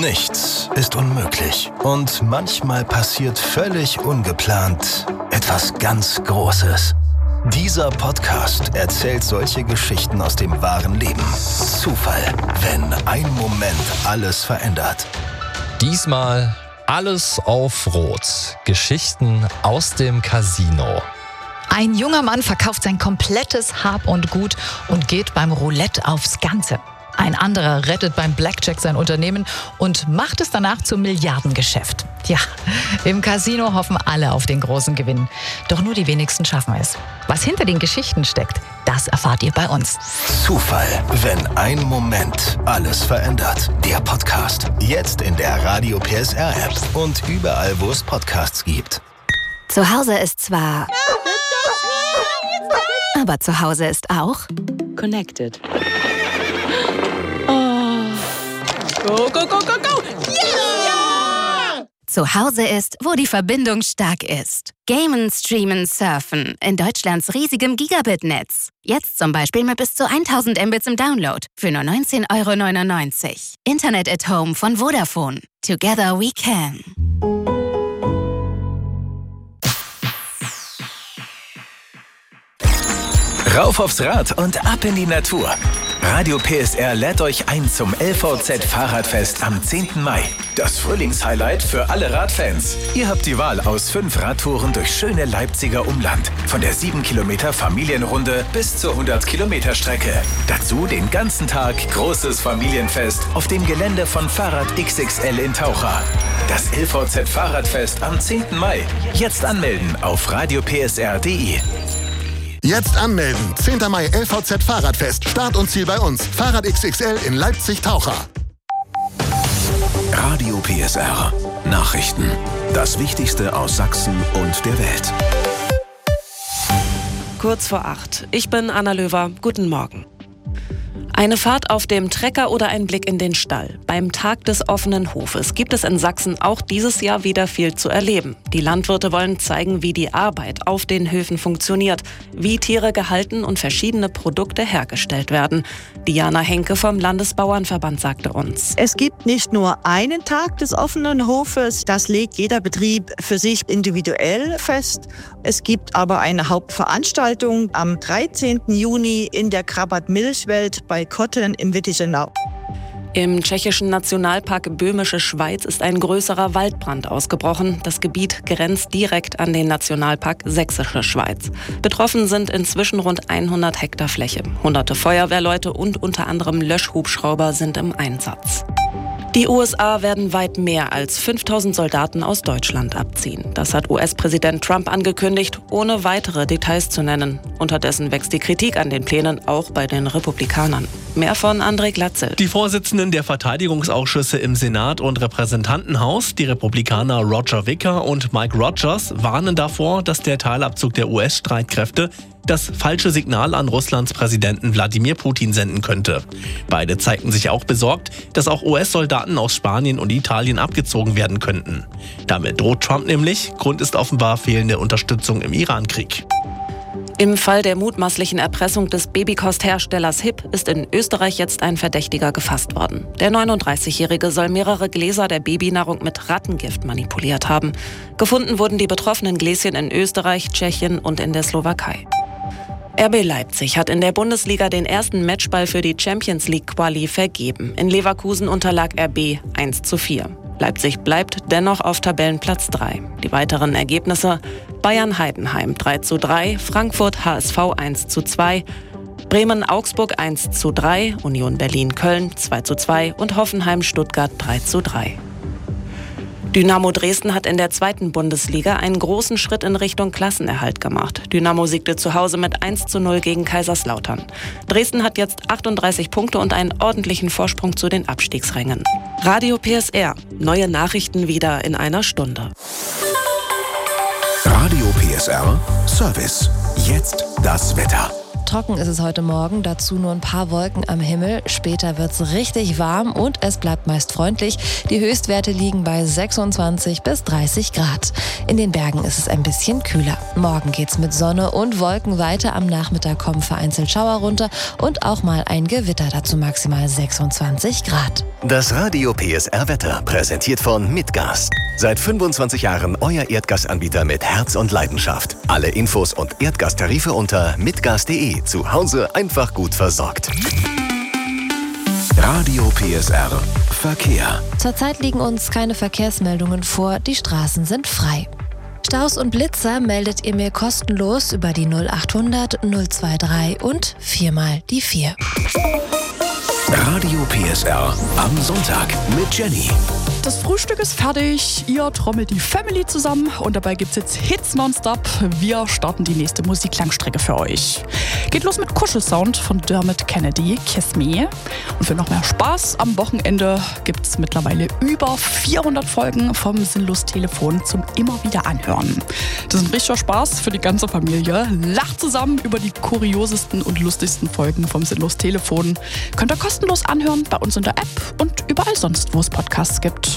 Nichts ist unmöglich. Und manchmal passiert völlig ungeplant etwas ganz Großes. Dieser Podcast erzählt solche Geschichten aus dem wahren Leben. Zufall, wenn ein Moment alles verändert. Diesmal alles auf Rot. Geschichten aus dem Casino. Ein junger Mann verkauft sein komplettes Hab und Gut und geht beim Roulette aufs Ganze. Ein anderer rettet beim Blackjack sein Unternehmen und macht es danach zum Milliardengeschäft. Ja, im Casino hoffen alle auf den großen Gewinn. Doch nur die wenigsten schaffen es. Was hinter den Geschichten steckt, das erfahrt ihr bei uns. Zufall, wenn ein Moment alles verändert. Der Podcast. Jetzt in der Radio PSR App und überall, wo es Podcasts gibt. Zu Hause ist zwar... aber zu Hause ist auch... Connected. Go, go, go, go, go! Yeah! Zu Hause ist, wo die Verbindung stark ist. Gamen, streamen, surfen in Deutschlands riesigem Gigabit-Netz. Jetzt zum Beispiel mit bis zu 1000 Mbits im Download für nur 19,99 €. Internet at Home von Vodafone. Together we can. Rauf aufs Rad und ab in die Natur. Radio PSR lädt euch ein zum LVZ Fahrradfest am 10. Mai. Das Frühlingshighlight für alle Radfans. Ihr habt die Wahl aus 5 Radtouren durch schöne Leipziger Umland. Von der 7 Kilometer Familienrunde bis zur 100 Kilometer Strecke. Dazu den ganzen Tag großes Familienfest auf dem Gelände von Fahrrad XXL in Taucha. Das LVZ Fahrradfest am 10. Mai. Jetzt anmelden auf radiopsr.de. Jetzt anmelden. 10. Mai LVZ Fahrradfest. Start und Ziel bei uns. Fahrrad XXL in Leipzig-Taucha. Radio PSR. Nachrichten. Das Wichtigste aus Sachsen und der Welt. Kurz vor 8. Ich bin Anna Löwer. Guten Morgen. Eine Fahrt auf dem Trecker oder ein Blick in den Stall. Beim Tag des offenen Hofes gibt es in Sachsen auch dieses Jahr wieder viel zu erleben. Die Landwirte wollen zeigen, wie die Arbeit auf den Höfen funktioniert, wie Tiere gehalten und verschiedene Produkte hergestellt werden. Diana Henke vom Landesbauernverband sagte uns: Es gibt nicht nur einen Tag des offenen Hofes, das legt jeder Betrieb für sich individuell fest. Es gibt aber eine Hauptveranstaltung am 13. Juni in der Krabat-Milchwelt bei Kotten im Wittichenau. Im tschechischen Nationalpark Böhmische Schweiz ist ein größerer Waldbrand ausgebrochen. Das Gebiet grenzt direkt an den Nationalpark Sächsische Schweiz. Betroffen sind inzwischen rund 100 Hektar Fläche. Hunderte Feuerwehrleute und unter anderem Löschhubschrauber sind im Einsatz. Die USA werden weit mehr als 5000 Soldaten aus Deutschland abziehen. Das hat US-Präsident Trump angekündigt, ohne weitere Details zu nennen. Unterdessen wächst die Kritik an den Plänen auch bei den Republikanern. Mehr von André Glatzel. Die Vorsitzenden der Verteidigungsausschüsse im Senat und Repräsentantenhaus, die Republikaner Roger Wicker und Mike Rogers, warnen davor, dass der Teilabzug der US-Streitkräfte das falsche Signal an Russlands Präsidenten Wladimir Putin senden könnte. Beide zeigten sich auch besorgt, dass auch US-Soldaten aus Spanien und Italien abgezogen werden könnten. Damit droht Trump nämlich. Grund ist offenbar fehlende Unterstützung im Iran-Krieg. Im Fall der mutmaßlichen Erpressung des Babykostherstellers HiP ist in Österreich jetzt ein Verdächtiger gefasst worden. Der 39-Jährige soll mehrere Gläser der Babynahrung mit Rattengift manipuliert haben. Gefunden wurden die betroffenen Gläschen in Österreich, Tschechien und in der Slowakei. RB Leipzig hat in der Bundesliga den ersten Matchball für die Champions League Quali vergeben. In Leverkusen unterlag RB 1:4. Leipzig bleibt dennoch auf Tabellenplatz 3. Die weiteren Ergebnisse: Bayern-Heidenheim 3:3, Frankfurt-HSV 1:2, Bremen-Augsburg 1:3, Union Berlin-Köln 2:2 und Hoffenheim-Stuttgart 3:3. Dynamo Dresden hat in der 2. Bundesliga einen großen Schritt in Richtung Klassenerhalt gemacht. Dynamo siegte zu Hause mit 1:0 gegen Kaiserslautern. Dresden hat jetzt 38 Punkte und einen ordentlichen Vorsprung zu den Abstiegsrängen. Radio PSR. Neue Nachrichten wieder in einer Stunde. Radio PSR Service. Jetzt das Wetter. trocken ist es heute Morgen, dazu nur ein paar Wolken am Himmel. Später wird es richtig warm und es bleibt meist freundlich. Die Höchstwerte liegen bei 26 bis 30 Grad. In den Bergen ist es ein bisschen kühler. Morgen geht's mit Sonne und Wolken weiter. Am Nachmittag kommen vereinzelt Schauer runter und auch mal ein Gewitter, dazu maximal 26 Grad. Das Radio PSR Wetter präsentiert von Mitgas. Seit 25 Jahren euer Erdgasanbieter mit Herz und Leidenschaft. Alle Infos und Erdgastarife unter mitgas.de. Zu Hause einfach gut versorgt. Radio PSR Verkehr. Zurzeit liegen uns keine Verkehrsmeldungen vor, die Straßen sind frei. Staus und Blitzer meldet ihr mir kostenlos über die 0800 023 und 4x4. Radio PSR am Sonntag mit Jenny. Das Frühstück ist fertig, ihr trommelt die Family zusammen und dabei gibt's jetzt Hits nonstop. Wir starten die nächste Musiklangstrecke für euch. Geht los mit Kuschelsound von Dermot Kennedy, Kiss Me. Und für noch mehr Spaß am Wochenende gibt's mittlerweile über 400 Folgen vom Sinnlos-Telefon zum immer wieder anhören. Das ist ein richtiger Spaß für die ganze Familie. Lacht zusammen über die kuriosesten und lustigsten Folgen vom Sinnlos-Telefon. Könnt ihr kostenlos anhören bei uns in der App und überall sonst, wo es Podcasts gibt.